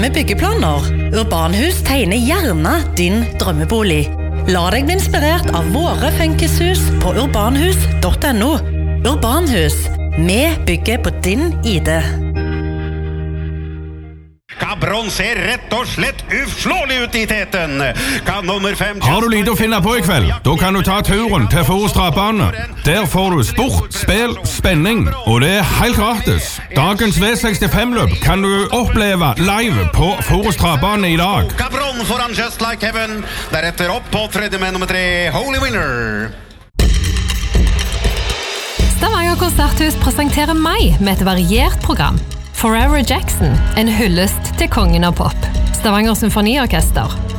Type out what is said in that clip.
med byggeplaner? Urbanhus tegner gjerne din drømmebolig. La deg bli inspirert av våre funkishus på urbanhus.no. Urbanhus. Vi bygger på din ID. Cabron ser rett og slett uslåelig ut I teten. Kan nummer 5... Har du lite å finne på I kveld? Da kan du ta turen til Forus Travbane. Der får du sport, spill, spenning, og det helt gratis. Dagens V65-løp kan du oppleve live på Forus Travbane I dag. Cabron foran Just Like Heaven. Deretter opp på tredje med nummer 3, Holy Winner. Stavanger Konserthus presenterer meg med et variert program. Forever Jackson, en hyllest til kongen av pop. Stavanger Symfoniorkester.